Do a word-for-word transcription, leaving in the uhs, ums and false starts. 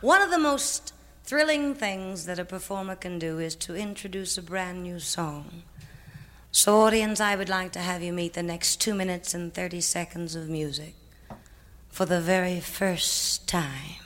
One of the most thrilling things that a performer can do is to introduce a brand new song. So, audience, I would like to have you meet the next two minutes and thirty seconds of music for the very first time.